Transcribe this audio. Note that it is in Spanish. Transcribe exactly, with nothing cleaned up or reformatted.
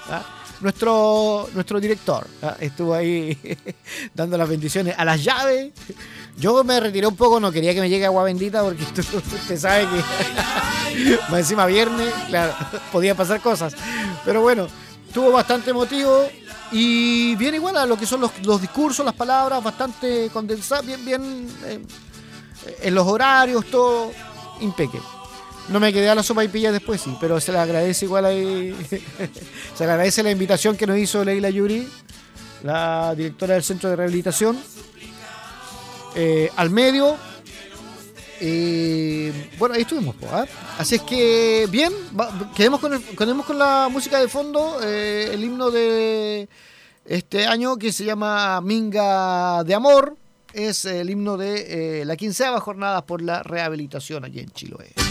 ¿ah? Nuestro, nuestro director ¿ah? estuvo ahí dando las bendiciones a las llaves. Yo me retiré un poco, no quería que me llegue agua bendita porque usted sabe que más encima viernes, claro, podía pasar cosas. Pero bueno, estuvo bastante emotivo y bien igual a lo que son los, los discursos, las palabras, bastante condensadas, bien, bien eh, en los horarios, todo impeque. No me quedé a la sopa y pilla después, sí, pero se le agradece igual ahí. Se le agradece la invitación que nos hizo Leila Yuri, la directora del Centro de Rehabilitación, eh, al medio. Eh, bueno, ahí estuvimos, ¿eh? Así es que, bien, va, quedemos, con el, quedemos con la música de fondo, eh, el himno de este año que se llama Minga de Amor. Es el himno de eh, la quinceava jornada por la rehabilitación aquí en Chiloé.